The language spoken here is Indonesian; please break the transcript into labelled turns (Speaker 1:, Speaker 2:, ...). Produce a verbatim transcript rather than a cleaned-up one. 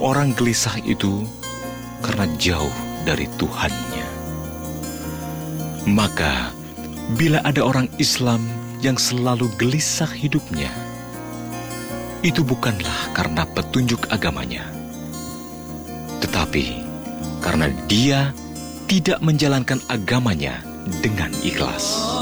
Speaker 1: Orang gelisah itu karena jauh dari Tuhannya. Maka, bila ada orang Islam yang selalu gelisah hidupnya, itu bukanlah karena petunjuk agamanya, tetapi karena dia tidak menjalankan agamanya dengan ikhlas.